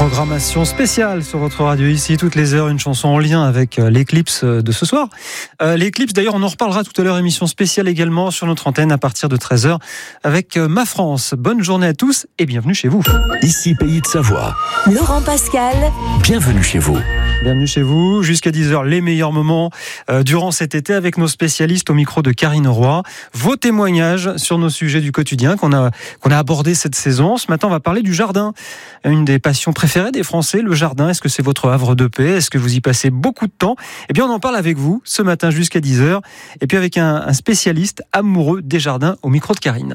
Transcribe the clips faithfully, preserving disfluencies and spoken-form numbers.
Programmation spéciale sur votre radio ici, toutes les heures, une chanson en lien avec l'éclipse de ce soir. Euh, l'éclipse, d'ailleurs, on en reparlera tout à l'heure, émission spéciale également sur notre antenne à partir de treize heures avec Ma France. Bonne journée à tous et bienvenue chez vous. Ici, Pays de Savoie. Laurent Pascal. Bienvenue chez vous. Bienvenue chez vous, jusqu'à dix heures, les meilleurs moments euh, durant cet été avec nos spécialistes au micro de Karine Roy. Vos témoignages sur nos sujets du quotidien qu'on a, qu'on a abordés cette saison. Ce matin, on va parler du jardin. Une des passions préférées des Français, le jardin. Est-ce que c'est votre havre de paix? Est-ce que vous y passez beaucoup de temps? Eh bien, on en parle avec vous ce matin jusqu'à dix heures. Et puis avec un, un spécialiste amoureux des jardins au micro de Karine.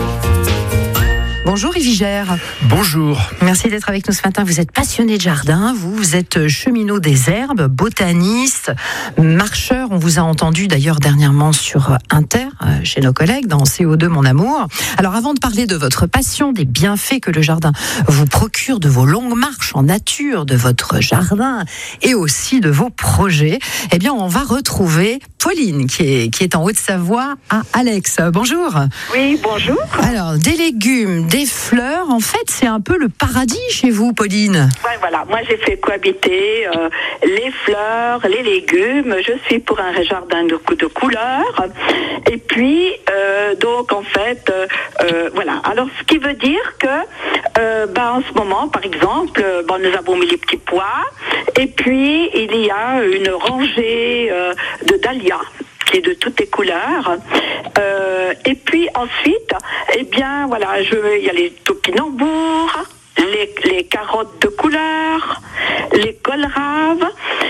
Bonjour Yves Vigère. Bonjour. Merci d'être avec nous ce matin. Vous êtes passionné de jardin, vous, vous êtes cheminot des herbes, botaniste, marcheur. On vous a entendu d'ailleurs dernièrement sur Inter, chez nos collègues, dans C O deux Mon Amour. Alors avant de parler de votre passion, des bienfaits que le jardin vous procure, de vos longues marches en nature, de votre jardin et aussi de vos projets, eh bien on va retrouver Pauline qui est, qui est en Haute-Savoie à Alex. Bonjour. Oui, bonjour. Alors, des légumes, des fleurs, en fait, c'est un peu le paradis chez vous, Pauline. Ouais, voilà, moi j'ai fait cohabiter euh, les fleurs, les légumes. Je suis pour un jardin de, de couleurs. Et puis, euh, donc en fait, euh, euh, voilà. Alors, ce qui veut dire que, euh, bah, en ce moment, par exemple, euh, bon, nous avons mis les petits pois. Et puis, il y a une rangée euh, de dahlias qui est de toutes les couleurs. Euh, et puis ensuite, eh bien, voilà, je, il y a les topinambours, les, les carottes de couleur, les kohlrabi,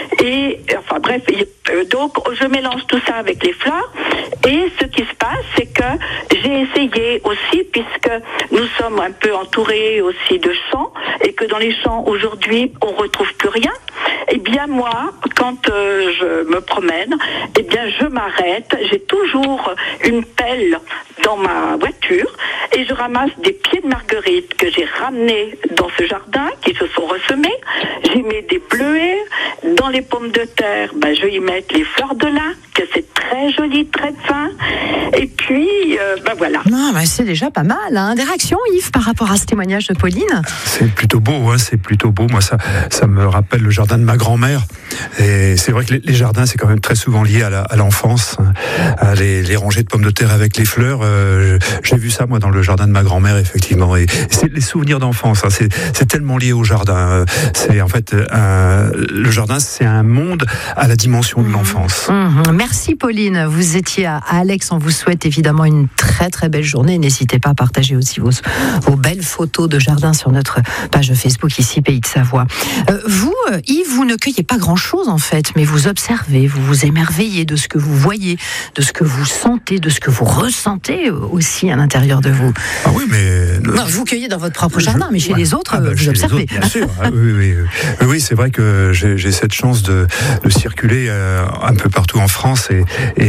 et enfin bref, euh, donc je mélange tout ça avec les fleurs. Et ce qui se passe, c'est que j'ai essayé aussi, puisque nous sommes un peu entourés aussi de champs, et que dans les champs aujourd'hui, on retrouve plus rien. Eh bien moi, quand euh, je me promène, eh bien je m'arrête. J'ai toujours une pelle dans ma voiture et je ramasse des pieds de marguerite que j'ai ramenés dans ce jardin, qui se sont ressemés. J'y mets des bleuets. Dans les pommes de terre, ben, je vais y mettre les fleurs de lin, que c'est très joli, très fin. Et puis, euh, ben voilà. Non, ben c'est déjà pas mal. Hein. Des réactions, Yves, par rapport à ce témoignage de Pauline? C'est plutôt beau, hein, c'est plutôt beau. Moi, ça, ça me rappelle le jardin de ma grand-mère. Et c'est vrai que les, les jardins, c'est quand même très souvent lié à, la, à l'enfance. À les, les rangées de pommes de terre avec les fleurs. Euh, j'ai vu ça, moi, dans le jardin de ma grand-mère, effectivement. Et c'est les souvenirs d'enfance. Hein, c'est, c'est tellement lié au jardin. C'est en fait un, le jardin, c'est un monde à la dimension de l'enfance. Mmh, mmh. Merci Pauline. Vous étiez à Alex. On vous souhaite évidemment une très très belle journée. N'hésitez pas à partager aussi vos, vos belles photos de jardin sur notre page Facebook ici, Pays de Savoie. Euh, vous, Yves, vous ne cueillez pas grand-chose en fait, mais vous observez, vous vous émerveillez de ce que vous voyez, de ce que vous sentez, de ce que vous ressentez aussi à l'intérieur de vous. Ah oui, mais... Non, vous cueillez dans votre propre jardin, je... mais chez ouais. les autres, ah bah, vous chez observez. Les autres, bien sûr. Ah, oui, oui, oui. oui, c'est vrai que j'ai, j'ai cette chance de, de circuler euh, un peu partout en France et,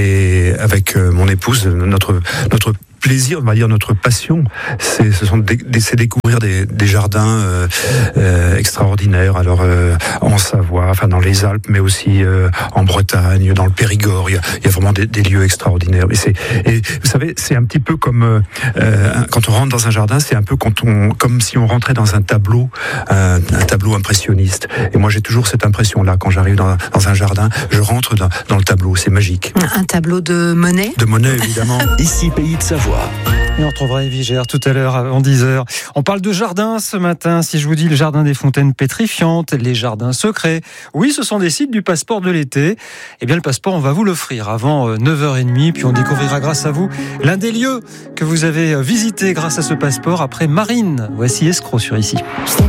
et avec euh, mon épouse, notre, notre plaisir, on va dire notre passion, c'est, ce sont des, c'est découvrir des, des jardins euh, euh, extraordinaires. Alors euh, en Savoie, enfin dans les Alpes, mais aussi euh, en Bretagne, dans le Périgord, il y a, il y a vraiment des, des lieux extraordinaires. Et, c'est, et vous savez, c'est un petit peu comme euh, quand on rentre dans un jardin, c'est un peu quand on, comme si on rentrait dans un tableau, un, un tableau impressionniste. Et moi, j'ai toujours cette impression-là quand j'arrive dans, dans un jardin, je rentre dans, dans le tableau, c'est magique. Un tableau de Monet. De Monet, évidemment. Ici, Pays de Savoie. Et on retrouvera Yves Vigère tout à l'heure avant dix heures. On parle de jardin ce matin. Si je vous dis le jardin des fontaines pétrifiantes, les jardins secrets. Oui, ce sont des sites du passeport de l'été. Eh bien, le passeport, on va vous l'offrir avant neuf heures trente. Puis on découvrira grâce à vous l'un des lieux que vous avez visité grâce à ce passeport après Marine. Voici Escroc sur Ici.